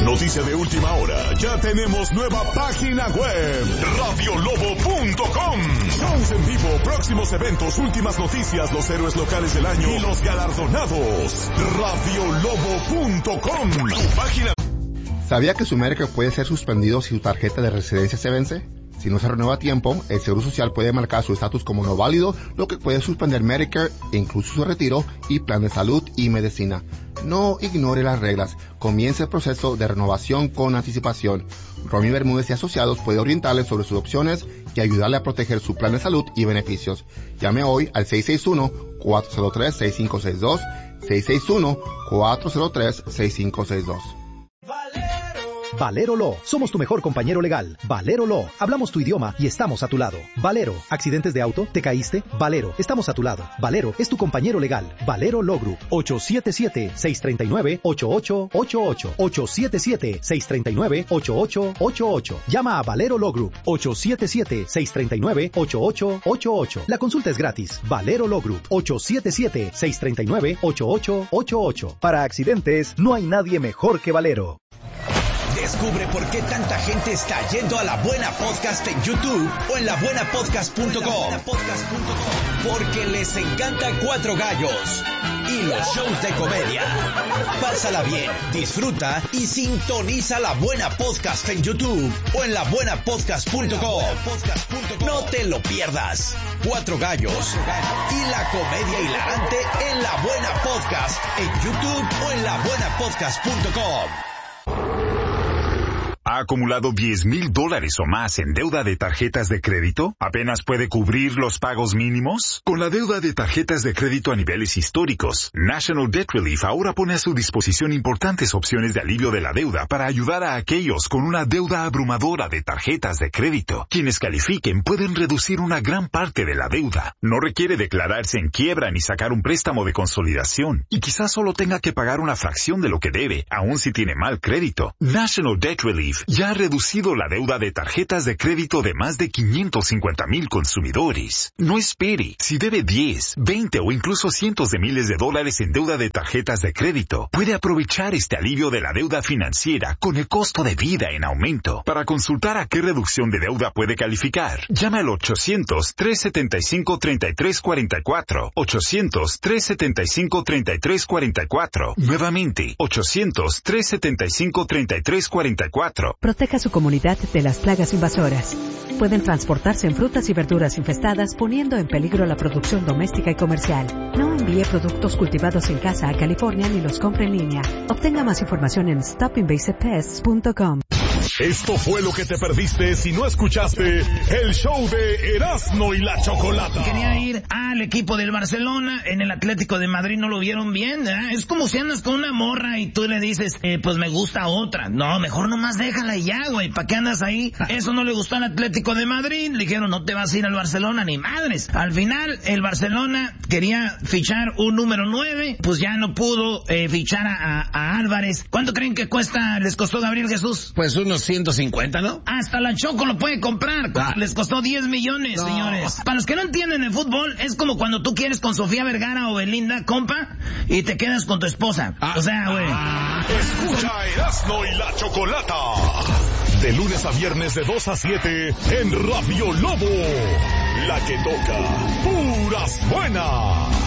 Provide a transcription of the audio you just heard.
Noticia de última hora. Ya tenemos nueva página web. Radiolobo.com. Shows en vivo, próximos eventos, últimas noticias, los héroes locales del año y los galardonados. Radiolobo.com. Tu página. ¿Sabía que su Medicare puede ser suspendido si su tarjeta de residencia se vence? Si no se renueva a tiempo, el Seguro Social puede marcar su estatus como no válido, lo que puede suspender Medicare, incluso su retiro y plan de salud y medicina. No ignore las reglas. Comience el proceso de renovación con anticipación. Romy Bermúdez y Asociados puede orientarle sobre sus opciones y ayudarle a proteger su plan de salud y beneficios. Llame hoy al 661-403-6562, 661-403-6562. Valero Law. Somos tu mejor compañero legal. Valero Law. Hablamos tu idioma y estamos a tu lado. Valero. ¿Accidentes de auto? ¿Te caíste? Valero. Estamos a tu lado. Valero es tu compañero legal. Valero Law Group. 877-639-8888. 877-639-8888. Llama a Valero Law Group. 877-639-8888. La consulta es gratis. Valero Law Group. 877-639-8888. Para accidentes, no hay nadie mejor que Valero. Descubre por qué tanta gente está yendo a La Buena Podcast en YouTube o en labuenapodcast.com. Porque les encanta Cuatro Gallos y los shows de comedia. Pásala bien, disfruta y sintoniza La Buena Podcast en YouTube o en labuenapodcast.com. No te lo pierdas. Cuatro Gallos y la comedia hilarante en La Buena Podcast en YouTube o en labuenapodcast.com. ¿Ha acumulado $10,000 o más en deuda de tarjetas de crédito? ¿Apenas puede cubrir los pagos mínimos? Con la deuda de tarjetas de crédito a niveles históricos, National Debt Relief ahora pone a su disposición importantes opciones de alivio de la deuda para ayudar a aquellos con una deuda abrumadora de tarjetas de crédito. Quienes califiquen pueden reducir una gran parte de la deuda. No requiere declararse en quiebra ni sacar un préstamo de consolidación. Y quizás solo tenga que pagar una fracción de lo que debe, aun si tiene mal crédito. National Debt Relief ya ha reducido la deuda de tarjetas de crédito de más de 550,000 consumidores. No espere. Si debe 10, 20 o incluso cientos de miles de dólares en deuda de tarjetas de crédito, puede aprovechar este alivio de la deuda financiera con el costo de vida en aumento. Para consultar a qué reducción de deuda puede calificar, llame al 800-375-3344. 800-375-3344. Nuevamente, 800-375-3344. Proteja su comunidad de las plagas invasoras. Pueden transportarse en frutas y verduras infestadas, poniendo en peligro la producción doméstica y comercial. No envíe productos cultivados en casa a California ni los compre en línea. Obtenga más información en stopinvasivepests.com. Esto fue lo que te perdiste si no escuchaste el show de Erasmo y la Chocolata. Quería ir al equipo del Barcelona, en el Atlético de Madrid no lo vieron bien, ¿eh? Es como si andas con una morra y tú le dices, pues me gusta otra. No, mejor nomás déjala y ya, güey, ¿para qué andas ahí? Eso no le gustó al Atlético de Madrid, le dijeron, no te vas a ir al Barcelona ni madres. Al final, el Barcelona quería fichar un número 9, pues ya no pudo fichar a Álvarez. ¿Cuánto creen que les costó Gabriel Jesús? Pues unos 150, ¿no? Hasta la Choco lo puede comprar. Les costó 10 millones, no, señores. Para los que no entienden el fútbol, es como cuando tú quieres con Sofía Vergara o Belinda, compa, y te quedas con tu esposa. O sea, güey. Escucha Erasmo y la Chocolata. De lunes a viernes de 2 a 7 en Radio Lobo. La que toca puras buenas.